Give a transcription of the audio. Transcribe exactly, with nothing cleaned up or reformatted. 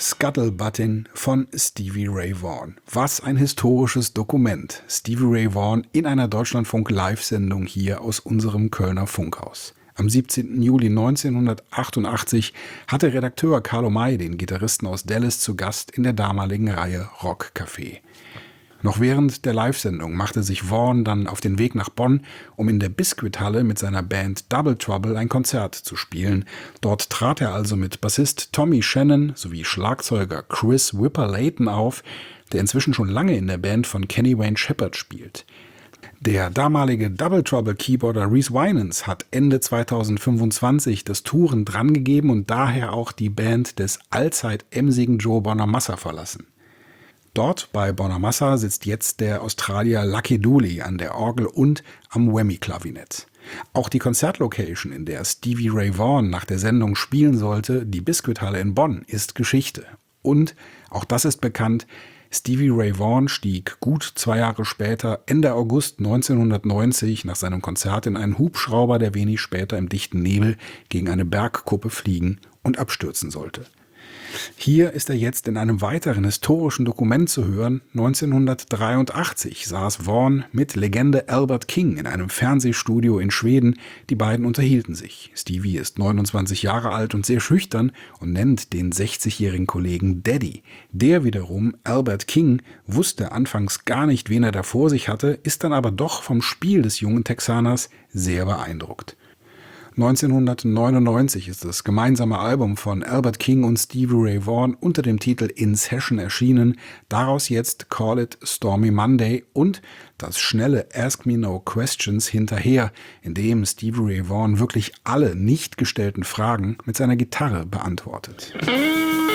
Scuttlebuttin von Stevie Ray Vaughan. Was ein historisches Dokument. Stevie Ray Vaughan in einer Deutschlandfunk-Live-Sendung hier aus unserem Kölner Funkhaus. Am siebzehnten Juli neunzehnhundertachtundachtzig hatte Redakteur Carlo May den Gitarristen aus Dallas zu Gast in der damaligen Reihe Rock Café. Noch während der Live-Sendung machte sich Vaughan dann auf den Weg nach Bonn, um in der Biscuit-Halle mit seiner Band Double Trouble ein Konzert zu spielen. Dort trat er also mit Bassist Tommy Shannon sowie Schlagzeuger Chris Whipper-Layton auf, der inzwischen schon lange in der Band von Kenny Wayne Shepherd spielt. Der damalige Double Trouble Keyboarder Reese Winans hat Ende zweitausendfünfundzwanzig das Touren drangegeben und daher auch die Band des allzeit emsigen Joe Bonamassa verlassen. Dort bei Bonamassa sitzt jetzt der Australier Lucky Dooley an der Orgel und am Whammy-Klavinett. Auch die Konzertlocation, in der Stevie Ray Vaughan nach der Sendung spielen sollte, die Biscuit-Halle in Bonn, ist Geschichte. Und, auch das ist bekannt, Stevie Ray Vaughan stieg gut zwei Jahre später, Ende August neunzehnhundertneunzig, nach seinem Konzert in einen Hubschrauber, der wenig später im dichten Nebel gegen eine Bergkuppe fliegen und abstürzen sollte. Hier ist er jetzt in einem weiteren historischen Dokument zu hören. neunzehnhundertdreiundachtzig saß Vaughan mit Legende Albert King in einem Fernsehstudio in Schweden. Die beiden unterhielten sich. Stevie ist neunundzwanzig Jahre alt und sehr schüchtern und nennt den sechzigjährigen Kollegen Daddy. Der wiederum, Albert King, wusste anfangs gar nicht, wen er da vor sich hatte, ist dann aber doch vom Spiel des jungen Texaners sehr beeindruckt. neunzehnhundertneunundneunzig ist das gemeinsame Album von Albert King und Stevie Ray Vaughan unter dem Titel In Session erschienen. Daraus jetzt Call It Stormy Monday und das schnelle Ask Me No Questions hinterher, in dem Stevie Ray Vaughan wirklich alle nicht gestellten Fragen mit seiner Gitarre beantwortet.